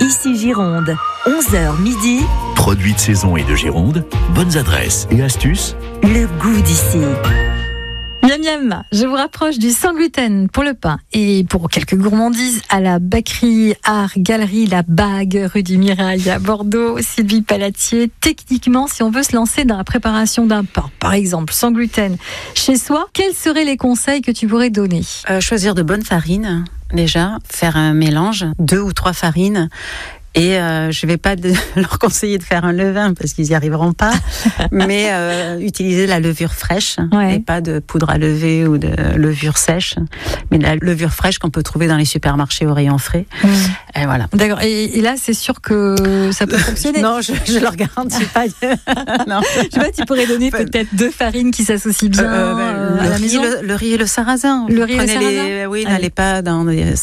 Ici Gironde, 11h midi. Produits de saison et de Gironde, bonnes adresses et astuces. Le goût d'ici. Miam miam, je vous rapproche du sans gluten pour le pain et pour quelques gourmandises à la Baquerie Art Galerie La Bague, rue du Mirail à Bordeaux. Sylvie Pallatier, techniquement, si on veut se lancer dans la préparation d'un pain, par exemple sans gluten, chez soi, quels seraient les conseils que tu pourrais donner ? Choisir de bonnes farines, déjà, faire un mélange, 2 ou 3 farines. Et je ne vais pas leur conseiller de faire un levain parce qu'ils n'y arriveront pas, mais utiliser la levure fraîche et pas de poudre à lever ou de levure sèche, mais de la levure fraîche qu'on peut trouver dans les supermarchés au rayon frais. Et voilà. D'accord. Et là, c'est sûr que ça peut fonctionner. Non, je leur garantis pas. Non. Je sais pas, tu pourrais donner peut-être 2 farines qui s'associent bien à la maison. Le riz et le sarrasin. Le riz et le sarrasin. Oui, n'allez pas dans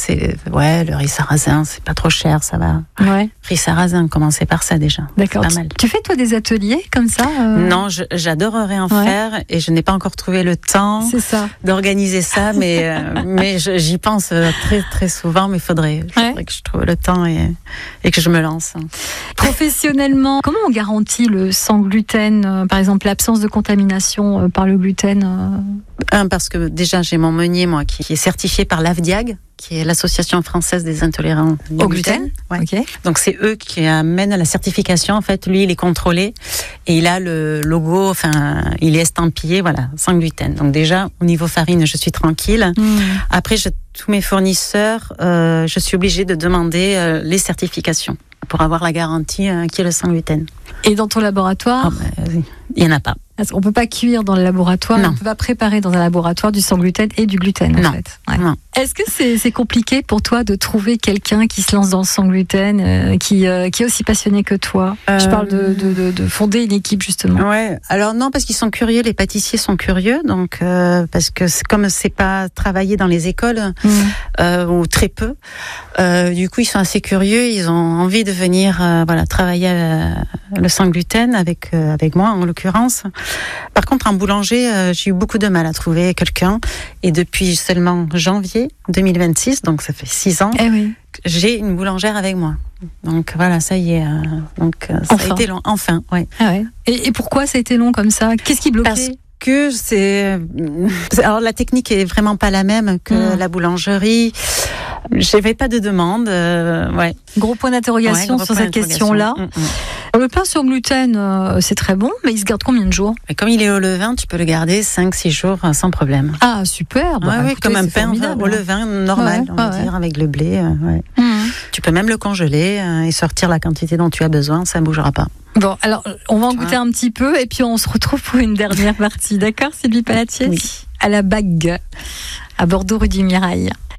le riz sarrasin, c'est pas trop cher, ça va. Ouais. Riz sarrasin, commencez par ça déjà. D'accord. Pas mal. Tu fais toi des ateliers comme ça Non, j'adorerais en faire et je n'ai pas encore trouvé le temps d'organiser ça, mais j'y pense très très souvent, mais il faudrait que je trouve le temps et que je me lance. Professionnellement, comment on garantit le sans gluten, par exemple l'absence de contamination par le gluten Parce que déjà j'ai mon meunier moi qui est certifié par l'AFDIAG, qui est l'association française des intolérants au gluten. Ouais. Okay. Donc c'est eux qui amènent la certification. En fait, lui, il est contrôlé et il a le logo. Enfin, il est estampillé, voilà, sans gluten. Donc déjà, au niveau farine, je suis tranquille. Après, tous mes fournisseurs, je suis obligée de demander les certifications pour avoir la garantie qui est le sans gluten. Et dans ton laboratoire il n'y en a pas. On ne peut pas cuire dans le laboratoire, on ne peut pas préparer dans un laboratoire du sans gluten et du gluten en fait. Ouais. Non. Est-ce que c'est compliqué pour toi de trouver quelqu'un qui se lance dans le sans gluten, qui est aussi passionné que toi Je parle de fonder une équipe justement. Ouais. Alors non, parce qu'ils sont curieux, les pâtissiers sont curieux, donc parce que comme c'est pas travaillé dans les écoles ou très peu, du coup ils sont assez curieux, ils ont envie de venir travailler le sans gluten avec moi en l'occurrence. Par contre, en boulanger, j'ai eu beaucoup de mal à trouver quelqu'un. Et depuis seulement janvier 2026, donc ça fait 6 ans, j'ai une boulangère avec moi. Donc voilà, ça y est. Ça a été long. Enfin, ouais. Ah ouais. Et pourquoi ça a été long comme ça ? Qu'est-ce qui bloquait ? Parce que alors la technique est vraiment pas la même que la boulangerie. J'avais pas de demande. Gros point d'interrogation sur cette question-là. Le pain sur gluten, c'est très bon, mais il se garde combien de jours ? Et comme il est au levain, tu peux le garder 5-6 jours sans problème. Ah, super. Écoutez, comme un pain au levain normal, on va dire, avec le blé. Tu peux même le congeler et sortir la quantité dont tu as besoin, ça ne bougera pas. Bon, alors, on va en goûter un petit peu et puis on se retrouve pour une dernière partie. D'accord, Sylvie Pallatier ? Oui. À la Bague, à Bordeaux, rue du Mirail.